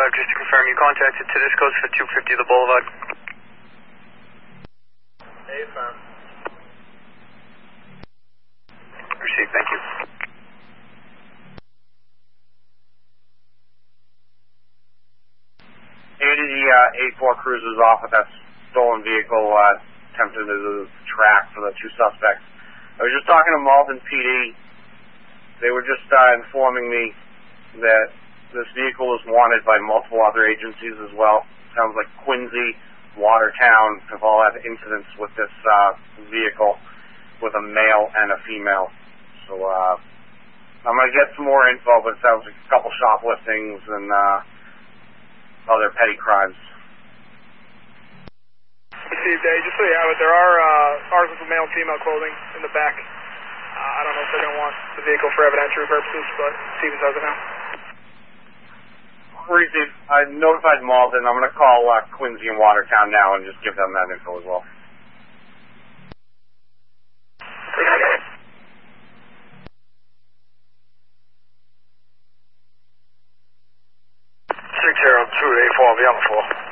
just to confirm, you contacted Tedesco's for 250 The Boulevard. Hey, fam. Received, thank you. The 8-4 cruisers off with that stolen vehicle, attempting to track for the two suspects. I was just talking to Malden PD. They were just informing me that this vehicle is wanted by multiple other agencies as well. Sounds like Quincy, Watertown have all had incidents with this vehicle with a male and a female. So I'm going to get some more info, but it sounds like a couple shopliftings and other petty crimes. Received, just so you have it, there are articles of male and female clothing in the back. I don't know if they're going to want the vehicle for evidentiary purposes, but Stevens has it now. Received. I notified Malden. I'm going to call Quincy and Watertown now and just give them that info as well. 60284, be on the floor.